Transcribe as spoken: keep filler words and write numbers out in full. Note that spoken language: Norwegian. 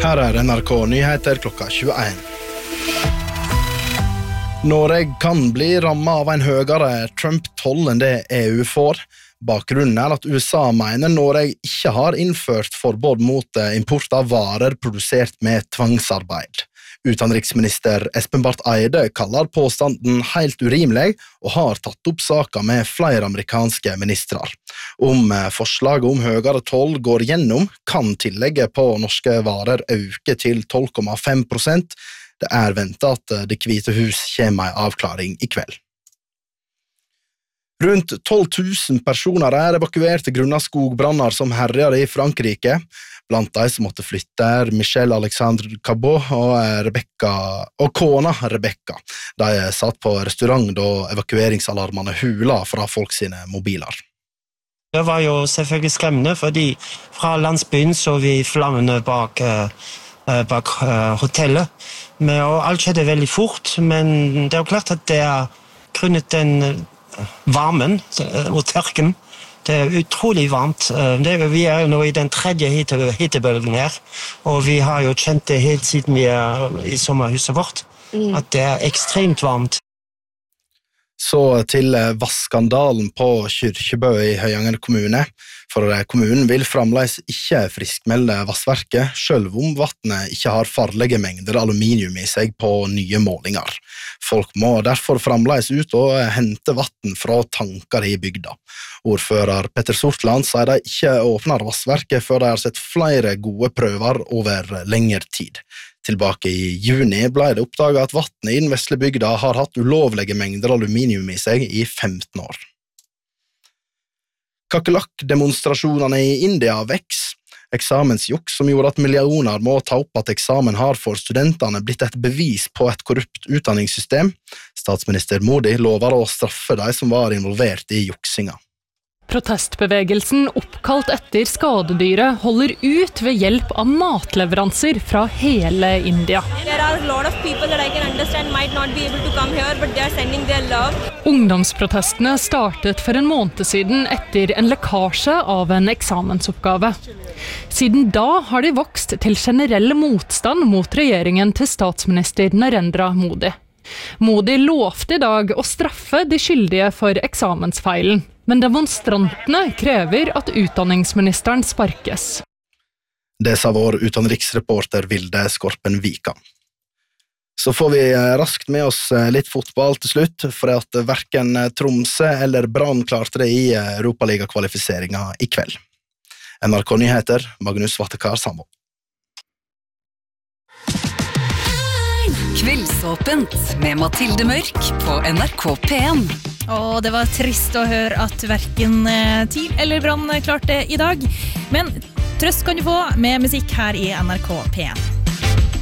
Her er N R K Nyheter klokka tjueen. Norge kan bli rammet av en høyere Trump-toll enn det E U får. Bakgrunnen er at U S A mener Norge ikke har innført forbud mot import av varer produsert med tvangsarbeid. Utenriksminister Espen Barth Eide kaller påstanden helt urimelig og har tatt opp saken med flere amerikanske ministrar. Om forslaget om høyere toll går gjennom, kan tillegget på norske varer øke til tolv komma fem prosent. Det er ventet at Det hvite hus kommer en avklaring i kveld. Rundt tolv tusen personer er evakuert grunnet skogbranner som herjer i Frankrike. Blant de som måtte flytte er Michelle Alexandre Cabot og, Rebecca, og kona Rebecca. De satt på restaurant da evakueringsalarmene hula fra folk sine mobiler. Det var jo selvfølgelig skremmende, fordi fra landsbyen så vi flammene bak, uh, bak uh, hotellet. Men, og alt skjedde veldig fort, men det er jo klart at det er grunnet den varmen og tørken. Det er utrolig varmt. Det, vi er jo nå i den tredje hittebølgen her, og vi har jo kjent det helt siden vi er i sommerhuset vårt, mm. at det er ekstremt varmt. Så til vaskandalen på Kyrkjebø i Høyanger kommune. For kommunen vil fremdeles ikke friskmelde vassverket, selv om vannet ikke har farlige mengder aluminium i seg på nye målinger. Folk må derfor fremdeles ut og hente vann fra tanker i bygda. Ordfører Petter Sortland sier de ikke åpner vassverket før de har sett flere gode prøver over lengre tid. Tilbake i juni ble det oppdaget at vannet i den vesle bygda har hatt ulovlige mengder aluminium i seg i femten år. Kakerlakk-demonstrasjonene i India veks. Eksamensjuks som gjorde at millioner må ta opp at eksamen har for studentene blitt et bevis på et korrupt utdanningssystem. Statsminister Modi lover å straffe de som var involvert i juksinga. Protestbevegelsen oppkalt etter skadedyret holder ut ved hjelp av matleveranser fra hele India. Ungdomsprotestene startet for en måned siden etter en lekkasje av en eksamensoppgave. Siden da har de vokst til generell motstand mot regjeringen til statsminister Narendra Modi. Modi lovte i dag å straffe de skyldige for eksamensfeilen, men demonstrantene krever at utdanningsministeren sparkes. Det sa vår utenriksreporter Vilde Skorpen Vika. Så får vi raskt med oss litt fotball til slutt, for at hverken Tromsø eller Brann klarte det i Europaliga-kvalifiseringen i kveld. N R K Nyheter, Magnus Vattekar Sambo. Kveldsåpent med Mathilde Mørk på N R K P en. Og det var trist å høre at hverken TIL eller Brann klarte det i dag. Men trøst kan du få med musikk her i N R K P en.